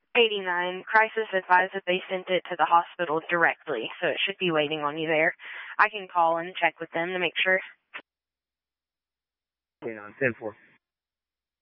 89. Crisis advised that they sent it to the hospital directly, so it should be waiting on you there. I can call and check with them to make sure. 89, 10-4.